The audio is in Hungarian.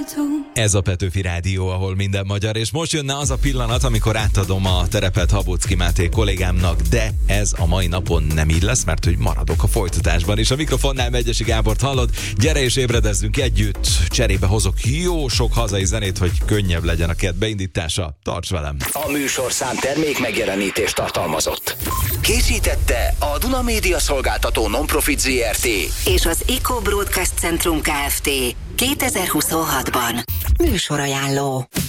Ez a Petőfi Rádió, ahol minden magyar, és most jönne az a pillanat, amikor átadom a terepet Habocki Máté kollégámnak, de ez a mai napon nem így lesz, mert hogy maradok a folytatásban, és a mikrofonnál Megyesi Gábort hallod. Gyere és ébredezzünk együtt, cserébe hozok jó sok hazai zenét, hogy könnyebb legyen a kert beindítása. Tarts velem! A műsorszám termék megjelenítést tartalmazott. Készítette a Duna Média Szolgáltató Nonprofit Zrt. és az Eco Broadcast Centrum Kft. 2026-ban. Műsorajánló.